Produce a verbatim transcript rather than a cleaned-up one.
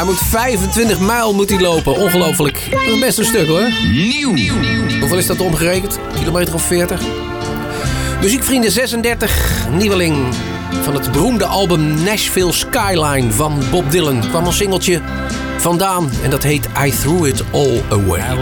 Hij moet vijfentwintig mijl moet hij lopen. Ongelooflijk. Dat is best een stuk hoor. Nieuw. Hoeveel is dat omgerekend? Kilometer of veertig? Muziekvrienden zesendertig. Nieuweling van het beroemde album Nashville Skyline van Bob Dylan. Kwam een singeltje vandaan. En dat heet I Threw It All Away.